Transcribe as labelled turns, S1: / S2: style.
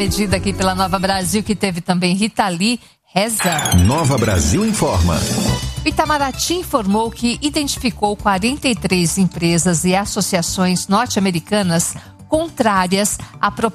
S1: Pedida aqui pela Nova Brasil, que teve também Rita Lee, Reza.
S2: Nova Brasil informa.
S1: O Itamaraty informou que identificou 43 empresas e associações norte-americanas contrárias à proposta